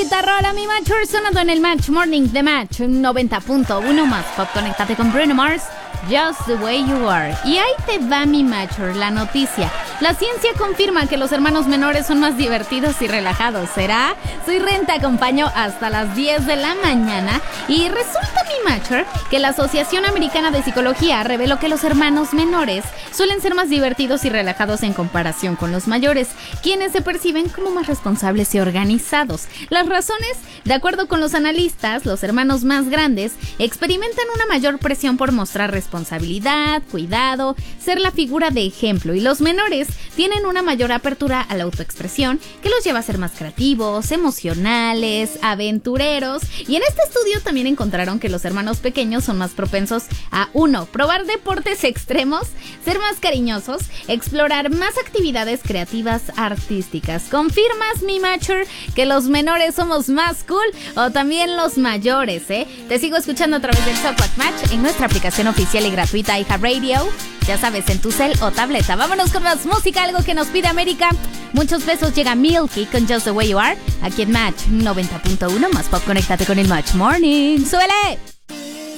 bonita rola, mi Matcher, sonando en el Match Morning de Match 90.1 más pop. Conéctate con Bruno Mars, Just the Way You Are. Y ahí te va, mi Matcher, la noticia. La ciencia confirma que los hermanos menores son más divertidos y relajados. ¿Será? Soy Ren, te acompaño hasta las 10 de la mañana. Y resulta, mi Matcher, que la Asociación Americana de Psicología reveló que los hermanos menores suelen ser más divertidos y relajados en comparación con los mayores, quienes se perciben como más responsables y organizados. Las razones, de acuerdo con los analistas, los hermanos más grandes experimentan una mayor presión por mostrar responsabilidad, cuidado, ser la figura de ejemplo, y los menores tienen una mayor apertura a la autoexpresión que los lleva a ser más creativos, emocionales, aventureros. Y en este estudio también encontraron que los hermanos pequeños son más propensos a 1. Probar deportes extremos, ser más cariñosos, explorar más actividades creativas artísticas. ¿Confirmas, mi Matcher, que los menores somos más cool, o también los mayores, Te sigo escuchando a través del Soundcloud Match en nuestra aplicación oficial y gratuita iHeartRadio, ya sabes, en tu cel o tableta. Vámonos con más música, algo que nos pide América. Muchos besos, llega Milky con Just the Way You Are, aquí en Match 90.1 más pop. Conéctate con el Match Morning. ¡Súbele!